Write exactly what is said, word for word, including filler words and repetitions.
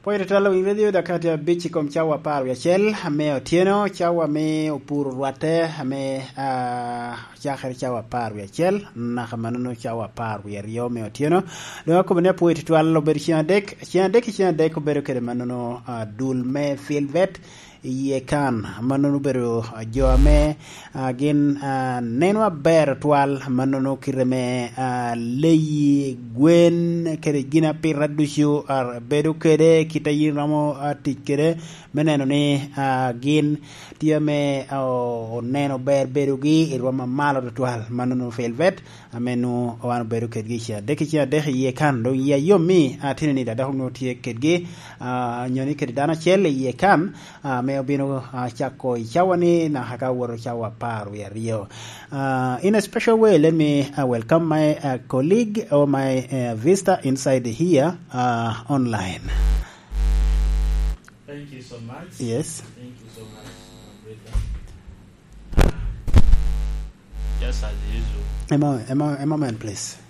Poete talo in radio da kati bichi kom chawa par ya chel me otieno chawa me opur rwate me a chaher chawa par ya chel na kamano chawa par ya rio me otieno do ko ne poete talo ber chian dek chian dek chian dek ko ber kede manono dul me filvet ye kan manono bero jo me gin nenwa ber twal manono kireme leyi gwen kede gina piradushu ar bedo kede kita yiramo tikere meneno ni gin tiame o neno ber bedo gi irwama malo twal manono filvet amenu wan bedo kede gi deki chia de ye kan do ye yomi atinini da dahno tie kede nyoni kede dana chele ye kan me obino chako chawani na haka woro chawa paru ya rio. Uh, in a special way, let me uh, welcome my uh, colleague or my uh, visitor inside here uh, online. Thank you so much. Yes. Thank you so much, uh, just as usual. A moment, a moment, a moment please.